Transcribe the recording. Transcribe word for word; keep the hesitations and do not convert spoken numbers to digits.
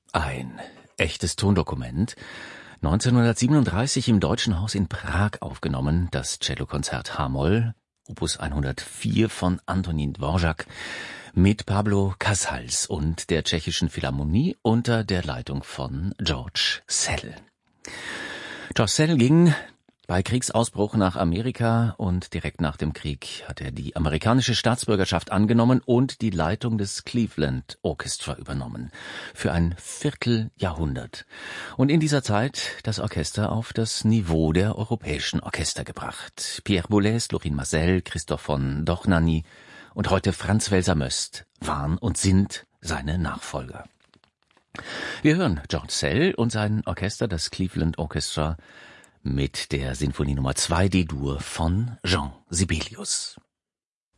Ein echtes Tondokument. neunzehnhundertsiebenunddreißig im Deutschen Haus in Prag aufgenommen, das Cellokonzert H-Moll, Opus hundertvier von Antonín Dvořák, mit Pablo Casals und der Tschechischen Philharmonie unter der Leitung von George Szell. George Szell ging bei Kriegsausbruch nach Amerika und direkt nach dem Krieg hat er die amerikanische Staatsbürgerschaft angenommen und die Leitung des Cleveland Orchestra übernommen. Für ein Vierteljahrhundert. Und in dieser Zeit das Orchester auf das Niveau der europäischen Orchester gebracht. Pierre Boulez, Lorin Maazel, Christoph von Dohnanyi und heute Franz Welser-Möst waren und sind seine Nachfolger. Wir hören George Szell und sein Orchester, das Cleveland Orchestra, mit der Sinfonie Nummer zwei D-Dur von Jean Sibelius.